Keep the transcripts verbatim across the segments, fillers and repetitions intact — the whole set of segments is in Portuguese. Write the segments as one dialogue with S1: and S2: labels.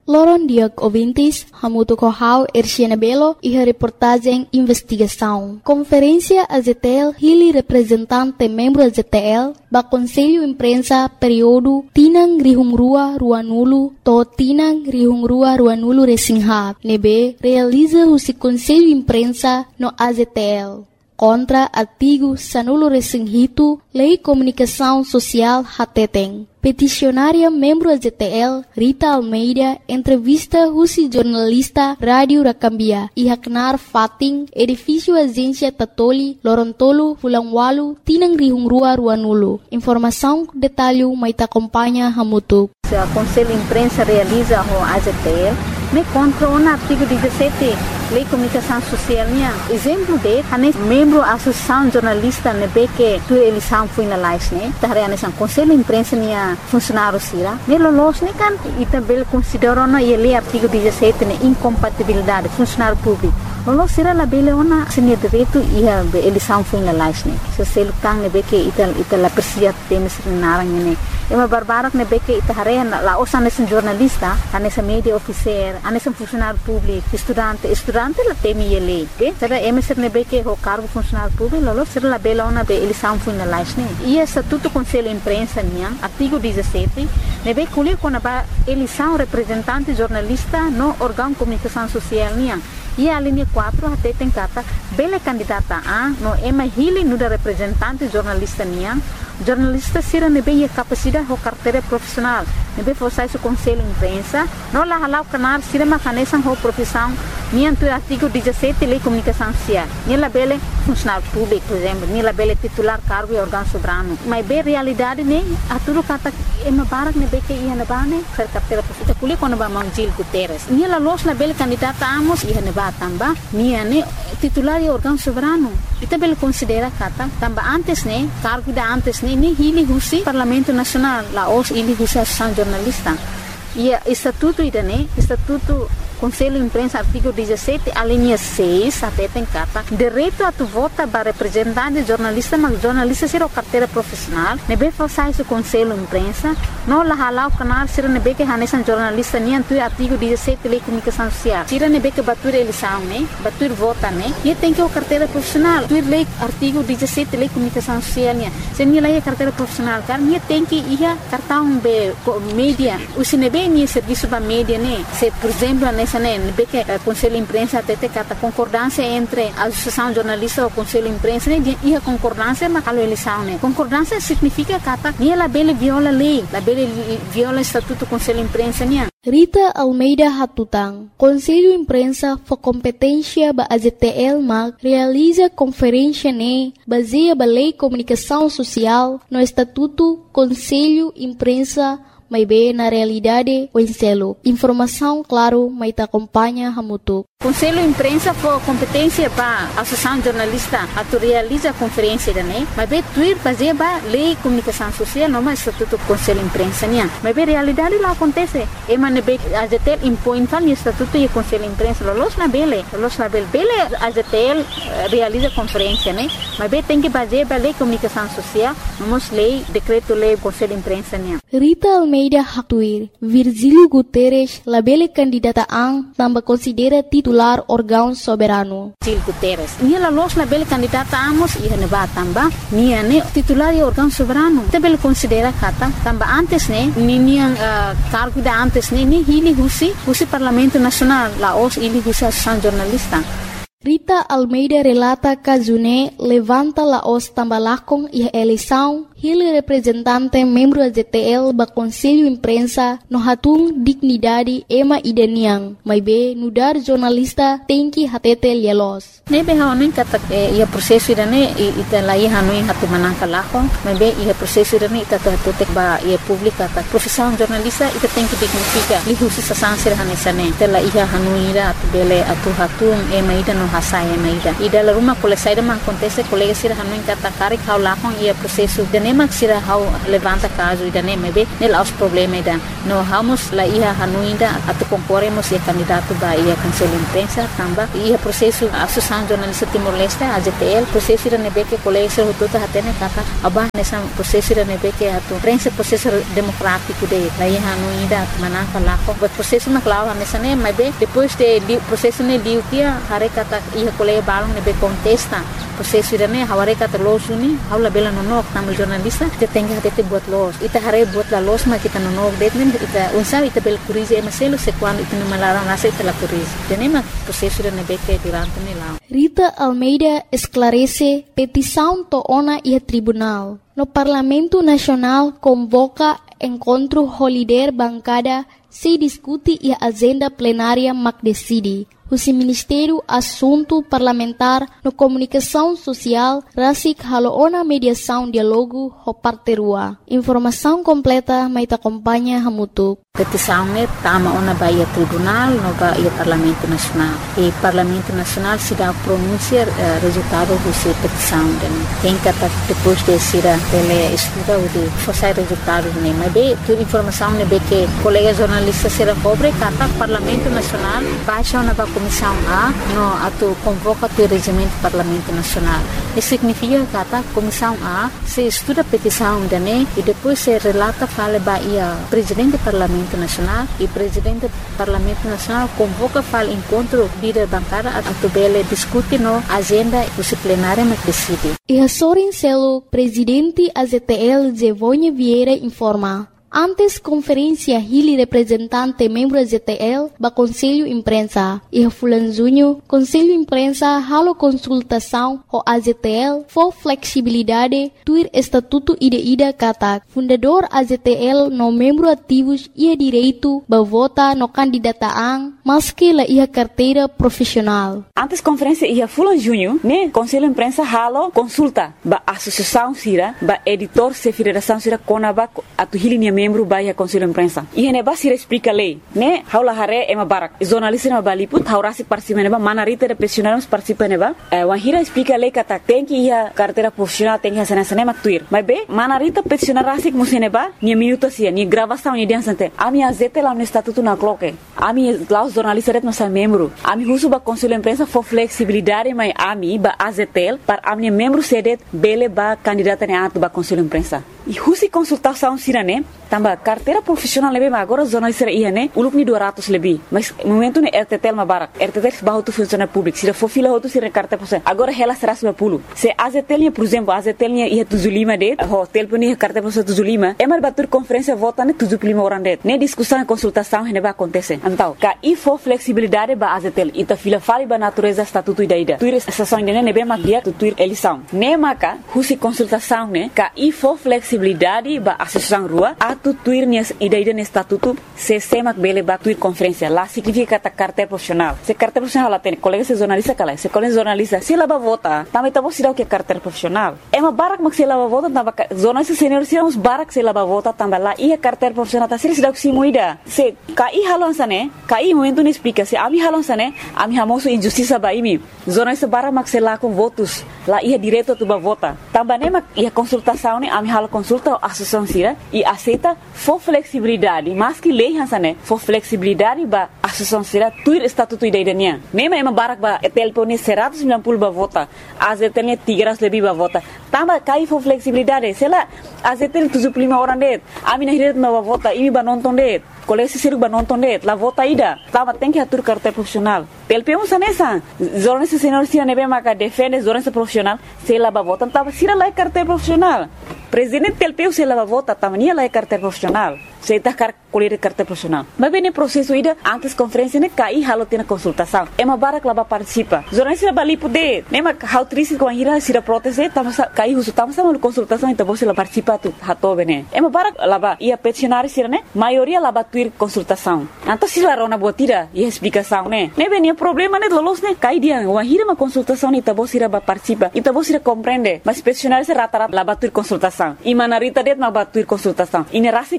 S1: Loron Diag Ouvintes, Hamuto Kohau, Erciana Belo e a reportagem Investigação. Conferência A Z T L, Hili representante membro A Z T L, ba Conselho Imprensa período Tinang Rihungrua Ruanulo, to Tinang Rihungrua Ruanulo Resinghab, nebe realiza o Conselho Imprensa no A Z T L. Contra artigo Sanulo Resinghito, Lei Comunicação Social Hateteng. Peticionária membro A Z T L, Rita Almeida, entrevista Rusi jornalista Rádio Rakambia, e Haknar Fating, edifício Agência Tatoli, Lorontolo, Fulangwalu, Tinang Rihungrua Ruanulo. Informação, detalhe, Maita acompanha Hamutuk.
S2: O Conselho Imprensa realiza o A Z T L, me contra o artigo dezessete, Lei Comunicação Social. Exemplo de, ane membro da Associação Jornalista nebe que tu eleição foi na live, né? Tahre ane sang Conselho Imprensa nia funcionário sira. Ne lolos ne kan itabel considerou na ele artigo dezessete ne incompatibilidade funcionário público. Lolos sira la bele ona senia direito ia eleição foi na live, né? Se selo kang nebe que ital ital la persia temes narang ne. Ema barbarak nebe que itahare la osan nesen jornalista, anesa media officer, anesa funcionário público, estudante, estudante la temi ele, ke? Será emeser nebe que o cargo funcionário público, lolo será la bela ona be eleição foi na live, né? E estatuto Conselho Imprensa nia, artigo dezessete, nebe colher com a eleição representante jornalista no órgão comunicação social nia. E a linha quatro até tem cata bela candidata a no ema hili no da representante jornalista nia. Jornalista sira nebe a capacidade ou carteira profissional. Nebe fosse o Conselho Imprensa, não la halau canar sira macanesan ou profissão nia do artigo dezessete Lei Comunicação Social. Nia la bela funcionário público, por exemplo, nia la bela titular cargo e órgão soberano. Mas bem realidade ne a tudo cata ema barak nebe que ia na bane ser carteira profissional. Kuli quando ba Mangjil Guterres. Nia la los la bela candidata amos ia na ba tamba nia ne titular e órgão soberano. Ita bela considera kata tamba antes ne cargo da antes ne ni hili husi Parlamento Nacional la os hili husi Associação Jornalista. E estatuto ida ne estatuto Conselho Imprensa, artigo dezessete, a linha seis, até tem cata, direito a tu vota para representante jornalista, mas jornalista será carteira profissional, nebe façais o Conselho Imprensa, não la halau canal, será nebe que hanesan jornalista, nem tu artigo dezessete, Lei Comunicação Social, será nebe que batur eleição, né, batur vota, né, e tem que o carteira profissional, tu lei artigo dezessete, Lei Comunicação Social, né, se nem lei carteira profissional, cara, nem tem que ir cartão be mídia, o se nebe nem serviço para mídia, né, se por exemplo, nessa nebe que o Conselho Imprensa até tem cata concordância entre a Associação Jornalista e o Conselho Imprensa, né, e a concordância mas a eleição, né, concordância significa cata, nem ela bela viola a lei, ela bela viola o Estatuto do Conselho Imprensa, né.
S1: Rita Almeida Hatutang, Conselho Imprensa for competência ba A Z T L mag realiza conferência ne baseia ba Lei Comunicação Social no Estatuto Conselho Imprensa mas bem na realidade o enselo. Informação, claro, mas te acompanha Hamutuk.
S2: Conselho Imprensa for competência para a Associação Jornalista a tu realiza a conferência da né, mas bem tuir fazer ba Lei Comunicação Social não mais Estatuto Conselho Imprensa né, mas bem realidade lá acontece. E mas bem a Z T L impõe tal Estatuto e Conselho Imprensa, los na bele, los na bele, bele a Z T L realiza conferência né, mas bem tem que fazer ba Lei Comunicação Social, vamos lei decreto lei Conselho Imprensa né.
S1: Rita Almeida Hatuir, Virgílio Guterres, la bele candidata ang tambah considera titular órgão soberano.
S2: Virgílio Guterres, nia la los la bele candidata amos ia ne ba tamba, nia ne titular e órgão soberano. Te bele considera kata tamba antes ne, ni nia uh, cargo da antes ne, ni hili husi, husi Parlamento Nacional, la os hili husi Associação Jornalista.
S1: Rita Almeida relata Kazune levanta la os tambalakong e eleição hili representante membro da Z T L ba Conselho Imprensa no hatung dignidade ema ideniang, mas be nudar jornalista tem que hatete lielos.
S2: Nebe haonin kata ia prosesso irane ita lai hanuin hatu manangka lakong, mas be ia prosesso irane ita hatete ba ia publika ta profissão jornalista ita tem que dignifica li husi sasansir hanesane ita la ia hanuira atu bele atu hatung ema ida no hasaya ema ida ida la rumah kole saida ma acontece colega sir hanuin kata kari kau lakong ia prosesso dene nema sira hau levanta caso ida nema be nel aos problema ida no hamos la ia hanuinda atu concorremos e candidato ba ia conselho imprensa tamba ia processo associação jornalista Timor-Leste A Z T L processo ida nebe que colega hututa hatene kata abah nessa processo ida nebe que atu prensa processo democrático de la ia hanuinda manaka lako but processo na clava nessa ne mas be depois de processo ne diu kia hare kata ia colega balong nebe contesta processo ida ne haware kata losuni haula bela nonok tamu jornalista kita tengah hati buat los ita hare buat la los ma kita nonok detmen ita unsa ita bel kurize emaselo se quando ita numalarang nasa ita la kurize tenema processo ida nebe que durante ne lao.
S1: Rita Almeida esclarece petição to ona e tribunal. No Parlamento Nacional convoca encontro holiday bancada se discute e a agenda plenária mac decide. O Ministério Assunto Parlamentar no Comunicação Social rasik haloona mediação diálogo ho parterua. Informação completa mai te acompanha hamutuk.
S2: Petição ne tama ona baia tribunal no baia Parlamento Nacional. E Parlamento Nacional se dá pronunciar uh, resultado dessa petição. Tem que depois de ser ele estuda o de forçar resultado ne. Mas bem, toda informação ne be que colega jornalista será cobre kata Parlamento Nacional baixa ona ba Comissão A no atu convoca o regimento do Parlamento Nacional. Isso significa que a Comissão A se estuda a petição da N E e depois se relata fala bahia Presidente do Parlamento Nacional e Presidente do Parlamento Nacional convoca fala encontro líder bancária a tubele discute no agenda do plenário mas decide.
S1: E a Sorin Celo, Presidente A Z T L Zevonha Vieira informa. Antes conferência Hili representante membro A Z T L ba Conselho Imprensa e Fulan Junho Conselho Imprensa halo consultação ho A Z T L for flexibilidade tuir estatuto ida-ida kata fundador A Z T L no membro ativos ia direito ba vota no candidataan maski la ia carteira profissional.
S3: Antes conferência ia Fulan Junho ne Conselho Imprensa halo consulta ba associação sira ba editor se federação sira konaba atu Hili membro baia Conselho Imprensa. E hene basira explica lei, né? Haula hare ema barak. Jornalista na baliput, haurasi participa neba, manarita de profissionais participa neba. Eh, wahira explica lei kata tem que ia carteira profissional tem que sana sana maktuir. Mas be, manarita profissional rasik museneba, ni minuto sia, ni gravação ni dia sante. Ami azete lá no estatuto na cloque. Ami lá os jornalistas ret nossa membro. Ami husu ba Conselho Imprensa for flexibilidade, mas ami ba A Z T L para ami membro sedet bele ba candidata ne atu ba Conselho Imprensa. E husi consultação sirane tambah carteira profissional lebih agora jornalista ia ne uluk ni dua ratus lebih mas momento ne R T T L mabarak R T T L bahu tu funcionário público sira fofila hotu sira carteira profissional agora ela seratus lima puluh se A Z T L por exemplo A Z T L ia tujuh puluh lima det ho telefon ia carteira profissional tujuh puluh lima emar batur conferência vota ne tujuh puluh lima orang det ne discussão consultação hene ba acontece então ka i for flexibilidade ba A Z T L ita fila fali ba natureza estatuto ida ida tuir estação ne ne be mak dia tu tuir eleição ne maka husi consultação ne ka i for flexibilidade ba associação rua atu tuir nias ida-ida ne estatuto se semak bele ba tuir conferência lá significa kata carteira profissional se carteira profissional lá tem colega se jornalista kala se colega jornalista se lá ba vota também tá você dá o que é carteira profissional é uma barak mak se lá ba vota tamba jornalista senior se uns barak se lá ba vota tamba lá ia carteira profissional tá se dá o que muida se kai halon sane kai momento ne explica se ami halon sane ami hamoso injustiça ba imi jornalista barak mak se lá com votos lá ia direto tu ba vota tamba ne mak ia consultação ne ami halo consulta associação sira e aceita for flexibilidade mas que lei hansane for flexibilidade ba associação sira tuir estatuto ida-idanya nema ema barak ba telefone seratus sembilan puluh ba vota A Z T L tiga ratus lebih ba vota tamba kai for flexibilidade sela A Z T L tujuh puluh lima orang det ami na hiret ba vota ini ba nonton det colega se ba nonton det la vota ida tamba tem que atur carteira profissional T L P um sanesa jornalista senior sira nebe maka defende jornalista profissional sela ba vota tamba sira la carteira profissional Presidente T L P U se lava vota tamania lá é carteira profissional se está car colher carteira profissional mas bem no processo ida antes conferência ne cai halo tem consultação é uma barak lá participa jornalista bali poder nem ma how triste com a ira se da proteste tamo cai uso tamo sama consultação então você lá participa tu hato bene é uma barak lá ia peticionar se né maioria lá tuir consultação então se lá rona botira e explicação né nem bem problema né lolos né cai dia uma ira uma consultação então você lá participa então você compreende mas peticionar se rata-rata lá tuir consultação e manarita det ma batuir consultação e nerasi contra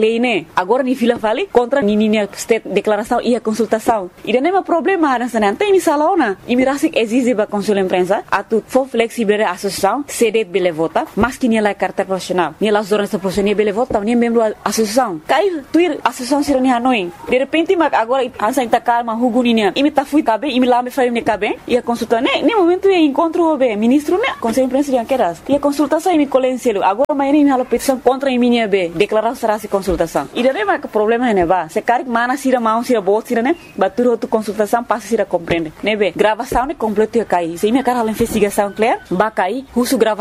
S3: lei, né? Agora ni fila vale contra ni ni state declaração e a consultação. E não é um problema, nessa não tem misalaona. E mirasi exige ba conselho imprensa, a tu for flexível a associação, cede bele vota, mas que ni la carta profissional. Ni las zonas profissionais bele vota, ni membro da associação. Cai tu ir associação sira ni hanoi. De repente, mas agora ansa inta calma huguni ni. E me ta fui cabe, e me lá me faz me cabe, e a consulta, né? Nem momento é encontro o be ministro, né? Conselho imprensa de anqueras. E a consultação e me colencielo. Agora mas nem me halo petição contra a minha be, declaração será se consultação. E daí mas que problema é ba. Se cari mana sira mão sira bot sira, né? Batur outra consultação passa sira compreende. Né be? Gravação é completo e cai. Se minha cara a investigação clear, ba cai, russo grava